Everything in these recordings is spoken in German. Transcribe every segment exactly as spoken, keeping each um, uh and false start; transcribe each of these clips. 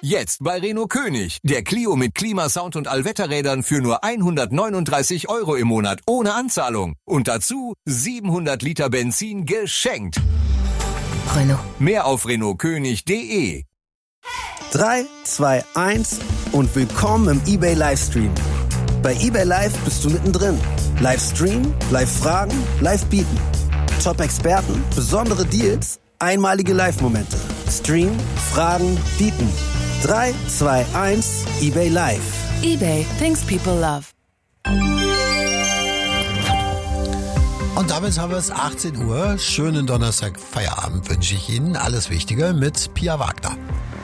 Jetzt bei Renault König. Der Clio mit Klimasound und Allwetterrädern für nur hundertneununddreißig Euro im Monat ohne Anzahlung. Und dazu siebenhundert Liter Benzin geschenkt. Renault. Mehr auf renault könig punkt de. drei, zwei, eins und willkommen im eBay Livestream. Bei eBay Live bist du mittendrin. Livestream, Live-Fragen, Live-Bieten. Top-Experten, besondere Deals, einmalige Live-Momente. Stream, Fragen, Bieten. drei, zwei, eins, eBay Live. eBay, things people love. Und damit haben wir es achtzehn Uhr. Schönen Donnerstag Feierabend wünsche ich Ihnen. Alles Wichtige mit Pia Wagner.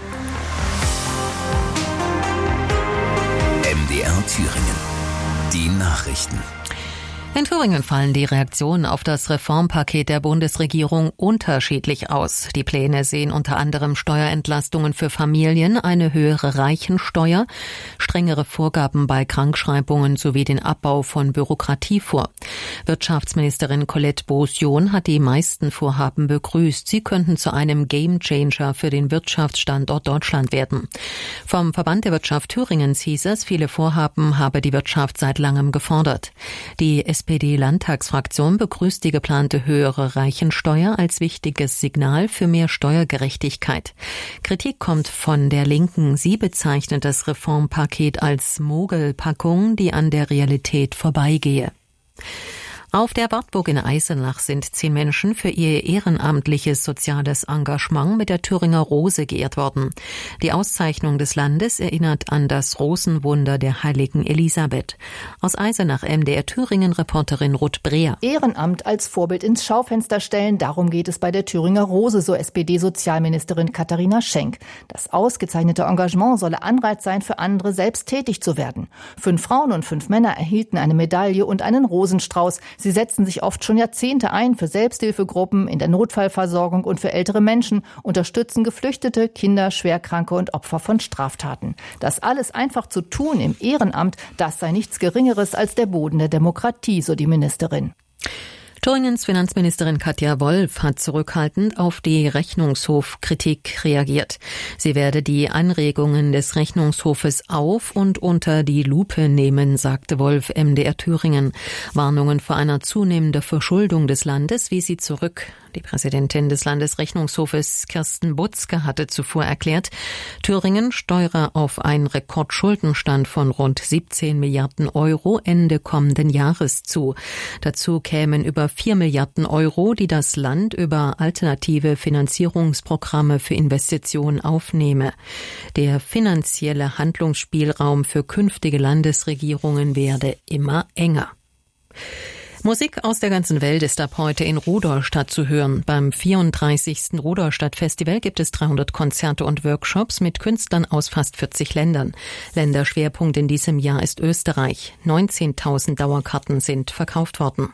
M D R Thüringen. Die Nachrichten. In Thüringen fallen die Reaktionen auf das Reformpaket der Bundesregierung unterschiedlich aus. Die Pläne sehen unter anderem Steuerentlastungen für Familien, eine höhere Reichensteuer, strengere Vorgaben bei Krankschreibungen sowie den Abbau von Bürokratie vor. Wirtschaftsministerin Colette Beaussion hat die meisten Vorhaben begrüßt. Sie könnten zu einem Gamechanger für den Wirtschaftsstandort Deutschland werden. Vom Verband der Wirtschaft Thüringens hieß es, viele Vorhaben habe die Wirtschaft seit langem gefordert. Die S P D-Landtagsfraktion begrüßt die geplante höhere Reichensteuer als wichtiges Signal für mehr Steuergerechtigkeit. Kritik kommt von der Linken. Sie bezeichnet das Reformpaket als Mogelpackung, die an der Realität vorbeigehe. Auf der Wartburg in Eisenach sind zehn Menschen für ihr ehrenamtliches soziales Engagement mit der Thüringer Rose geehrt worden. Die Auszeichnung des Landes erinnert an das Rosenwunder der heiligen Elisabeth. Aus Eisenach M D R Thüringen-Reporterin Ruth Breer. Ehrenamt als Vorbild ins Schaufenster stellen, darum geht es bei der Thüringer Rose, so S P D-Sozialministerin Katharina Schenk. Das ausgezeichnete Engagement solle Anreiz sein, für andere selbst tätig zu werden. Fünf Frauen und fünf Männer erhielten eine Medaille und einen Rosenstrauß. Sie setzen sich oft schon Jahrzehnte ein für Selbsthilfegruppen, in der Notfallversorgung und für ältere Menschen, unterstützen Geflüchtete, Kinder, Schwerkranke und Opfer von Straftaten. Das alles einfach zu tun im Ehrenamt, das sei nichts Geringeres als der Boden der Demokratie, so die Ministerin. Thüringens Finanzministerin Katja Wolf hat zurückhaltend auf die Rechnungshofkritik reagiert. Sie werde die Anregungen des Rechnungshofes auf und unter die Lupe nehmen, sagte Wolf M D R Thüringen. Warnungen vor einer zunehmenden Verschuldung des Landes wies sie zurück. Die Präsidentin des Landesrechnungshofes Kirsten Butzke hatte zuvor erklärt, Thüringen steuere auf einen Rekordschuldenstand von rund siebzehn Milliarden Euro Ende kommenden Jahres zu. Dazu kämen über vier Milliarden Euro, die das Land über alternative Finanzierungsprogramme für Investitionen aufnehme. Der finanzielle Handlungsspielraum für künftige Landesregierungen werde immer enger. Musik aus der ganzen Welt ist ab heute in Rudolstadt zu hören. Beim vierunddreißigsten Rudolstadt-Festival gibt es dreihundert Konzerte und Workshops mit Künstlern aus fast vierzig Ländern. Länderschwerpunkt in diesem Jahr ist Österreich. neunzehntausend Dauerkarten sind verkauft worden.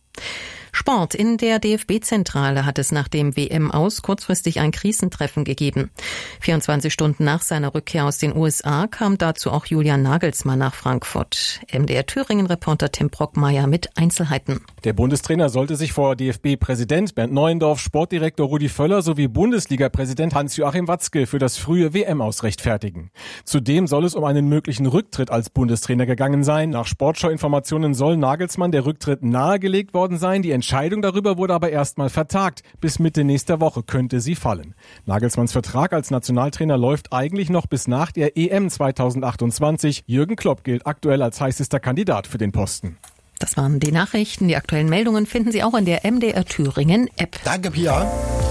Sport. In der D F B-Zentrale hat es nach dem W M-Aus kurzfristig ein Krisentreffen gegeben. vierundzwanzig Stunden nach seiner Rückkehr aus den U S A kam dazu auch Julian Nagelsmann nach Frankfurt. M D R Thüringen-Reporter Tim Brockmeier mit Einzelheiten. Der Bundestrainer sollte sich vor D F B-Präsident Bernd Neuendorf, Sportdirektor Rudi Völler sowie Bundesliga-Präsident Hans-Joachim Watzke für das frühe W M-Aus rechtfertigen. Zudem soll es um einen möglichen Rücktritt als Bundestrainer gegangen sein. Nach Sportschau-Informationen soll Nagelsmann der Rücktritt nahegelegt worden sein. Die Entscheidung darüber wurde aber erstmal vertagt. Bis Mitte nächster Woche könnte sie fallen. Nagelsmanns Vertrag als Nationaltrainer läuft eigentlich noch bis nach der E M zweitausendachtundzwanzig. Jürgen Klopp gilt aktuell als heißester Kandidat für den Posten. Das waren die Nachrichten. Die aktuellen Meldungen finden Sie auch in der M D R Thüringen App. Danke, Pia.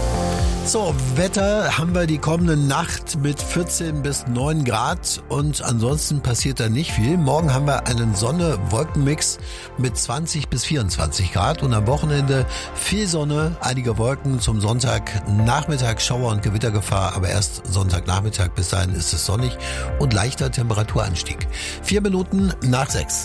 So, Wetter haben wir die kommende Nacht mit vierzehn bis neun Grad und ansonsten passiert da nicht viel. Morgen haben wir einen Sonne-Wolken-Mix mit zwanzig bis vierundzwanzig Grad und am Wochenende viel Sonne, einige Wolken, zum Sonntagnachmittag Schauer- und Gewittergefahr, aber erst Sonntagnachmittag, bis dahin ist es sonnig und leichter Temperaturanstieg. Vier Minuten nach sechs.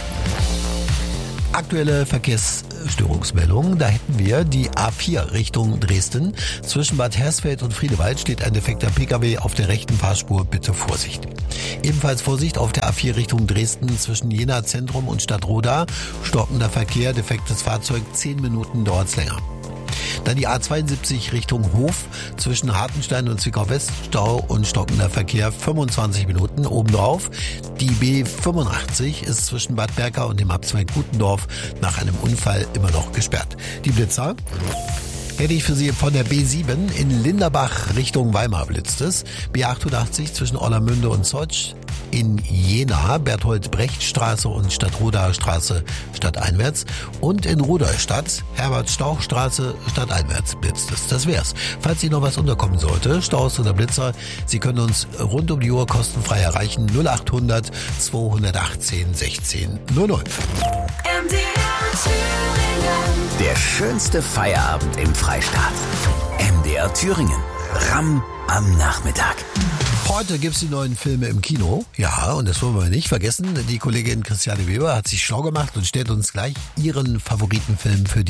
Aktuelle Verkehrsstörungsmeldungen, da hätten wir die A vier Richtung Dresden. Zwischen Bad Hersfeld und Friedewald steht ein defekter Pkw auf der rechten Fahrspur, bitte Vorsicht. Ebenfalls Vorsicht auf der A vier Richtung Dresden zwischen Jena Zentrum und Stadtroda. Stockender Verkehr, defektes Fahrzeug, zehn Minuten dauert's länger. Dann die A zweiundsiebzig Richtung Hof zwischen Hartenstein und Zwickau-West, Stau und stockender Verkehr fünfundzwanzig Minuten. Obendrauf die B fünfundachtzig ist zwischen Bad Berka und dem Abzweig Gutendorf nach einem Unfall immer noch gesperrt. Die Blitzer hätte ich für Sie von der B sieben in Linderbach Richtung Weimar blitzt es. B achtundachtzig zwischen Orlamünde und Zotsch. In Jena, Berthold-Brecht-Straße und Stadtrodaer Straße stadteinwärts. Und in Rudolstadt, Herbert-Stauch-Straße stadteinwärts blitzt es. Das wär's. Falls Ihnen noch was unterkommen sollte, Staus oder Blitzer, Sie können uns rund um die Uhr kostenfrei erreichen. null achthundert zweihundertachtzehn sechzehn null null. Der schönste Feierabend im Freistaat. M D R Thüringen. Ramm am Nachmittag. Heute gibt's die neuen Filme im Kino. Ja, und das wollen wir nicht vergessen. Die Kollegin Christiane Weber hat sich schlau gemacht und stellt uns gleich ihren Favoritenfilm für die